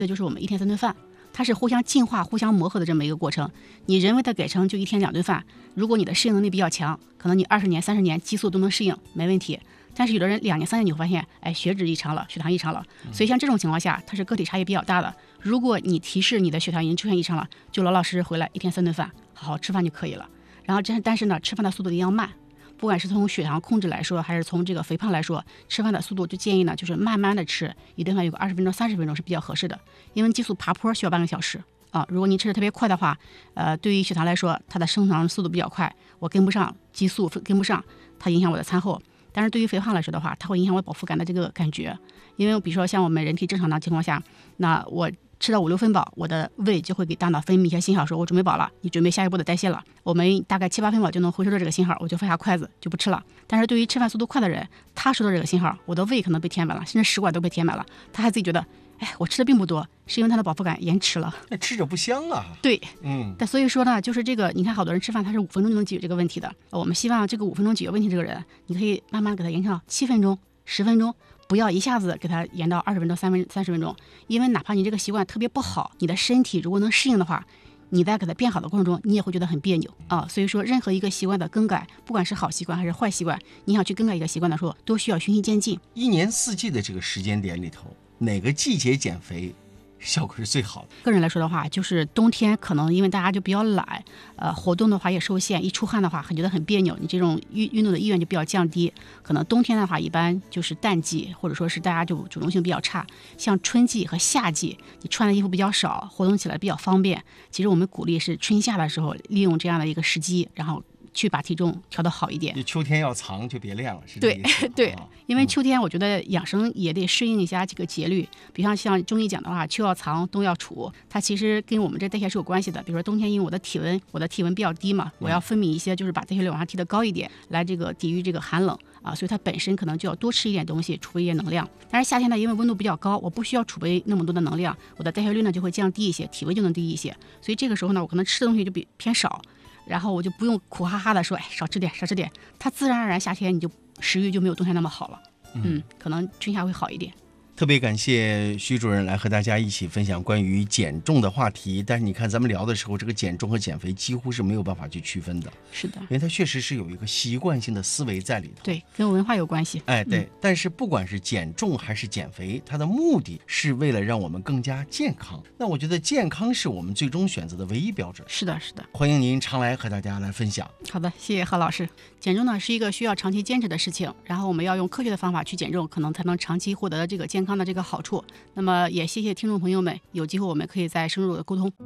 这就是我们1天3顿饭，它是互相进化、互相磨合的这么一个过程。你人为的改成就1天2顿饭，如果你的适应能力比较强，可能你20年、30年激素都能适应，没问题。但是有的人2年、3年你会发现，血脂异常了，血糖异常了。所以像这种情况下，它是个体差异比较大的。如果你提示你的血糖已经出现异常了，就老老实实回来1天3顿饭，好好吃饭就可以了。然后但是呢，吃饭的速度一定要慢。不管是从血糖控制来说，还是从这个肥胖来说，吃饭的速度就建议呢，就是慢慢的吃，一顿饭有个20分钟、30分钟是比较合适的。因为激素爬坡需要半个小时啊，如果您吃的特别快的话，对于血糖来说，它的升糖速度比较快，我跟不上，激素跟不上，它影响我的餐后。但是对于肥胖来说的话，它会影响我饱腹感的这个感觉。因为比如说像我们人体正常的情况下，那我吃到5、6分饱，我的胃就会给大脑分泌一些信号，说我准备饱了，你准备下一步的代谢了。我们大概7、8分饱就能回收到这个信号，我就放下筷子就不吃了。但是对于吃饭速度快的人，他收到这个信号，我的胃可能被填满了，甚至食管都被填满了，他还自己觉得，我吃的并不多，是因为他的饱腹感延迟了。 那吃着不香啊。 对，但所以说呢，就是这个，你看好多人吃饭他是5分钟就能解决这个问题的。我们希望这个5分钟解决问题这个人，你可以慢慢给他延长到7分钟、10分钟。不要一下子给它延到20分钟、30分钟，因为哪怕你这个习惯特别不好，你的身体如果能适应的话，你在给它变好的过程中，你也会觉得很别扭啊。所以说，任何一个习惯的更改，不管是好习惯还是坏习惯，你想去更改一个习惯的时候，都需要循序渐进。 1年4季的这个时间点里头，哪个季节减肥效果是最好的？ 个人来说的话，就是冬天可能因为大家就比较懒，活动的话也受限，一出汗的话觉得很别扭，你这种运动的意愿就比较降低。可能冬天的话，一般就是淡季，或者说是大家就主动性比较差。像春季和夏季，你穿的衣服比较少，活动起来比较方便。其实我们鼓励是春夏的时候利用这样的一个时机，然后去把体重调得好一点。 就秋天要藏就别练了，是这个意思。 对，因为秋天我觉得养生也得适应一下这个节律。比方像中医讲的话，秋要藏，冬要储，它其实跟我们这代谢是有关系的。比如说冬天因为我的体温比较低嘛，我要分泌一些就是把代谢率往上提得高一点，来这个抵御这个寒冷啊，所以它本身可能就要多吃一点东西，储备一些能量。但是夏天呢，因为温度比较高，我不需要储备那么多的能量，我的代谢率呢就会降低一些，体温就能低一些。所以这个时候呢，我可能吃的东西就偏少。然后我就不用苦哈哈的说，少吃点，它自然而然夏天你就食欲就没有冬天那么好了。可能春夏会好一点。 特别感谢徐主任来和大家一起分享关于减重的话题。但是你看咱们聊的时候，这个减重和减肥几乎是没有办法去区分的。 是的， 因为它确实是有一个习惯性的思维在里头。 对，跟文化有关系。 对。但是不管是减重还是减肥，它的目的是为了让我们更加健康。那我觉得健康是我们最终选择的唯一标准。 是的。 欢迎您常来和大家来分享。 好的，谢谢何老师。减重呢是一个需要长期坚持的事情，然后我们要用科学的方法去减重，可能才能长期获得这个健康的这个好处。那么也谢谢听众朋友们，有机会我们可以再深入的沟通。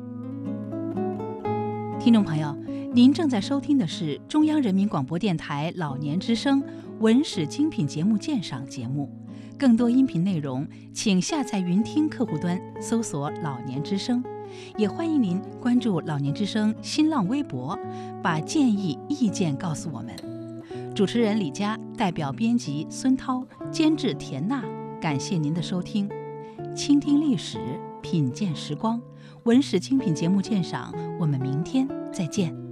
听众朋友，您正在收听的是中央人民广播电台老年之声文史精品节目鉴赏节目。更多音频内容，请下载云听客户端搜索老年之声。也欢迎您关注老年之声新浪微博，把建议意见告诉我们。主持人李佳，代表编辑孙涛，监制田娜，感谢您的收听。倾听历史，品鉴时光，文史精品节目鉴赏，我们明天再见。